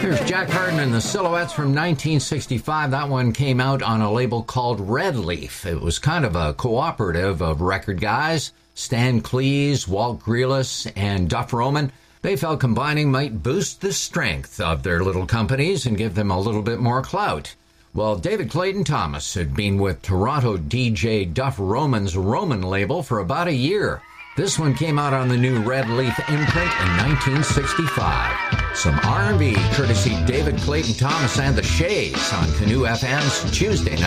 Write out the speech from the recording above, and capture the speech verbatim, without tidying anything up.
Here's Jack Hardin and the Silhouettes from nineteen sixty-five. That one came out on a label called Red Leaf. It was kind of a cooperative of record guys. Stan Cleese, Walt Grealis, and Duff Roman. They felt combining might boost the strength of their little companies and give them a little bit more clout. Well, David Clayton Thomas had been with Toronto D J Duff Roman's Roman label for about a year. This one came out on the new Red Leaf imprint in nineteen sixty-five. Some R and B courtesy David Clayton Thomas and the Shays on Canoe F M's Tuesday night.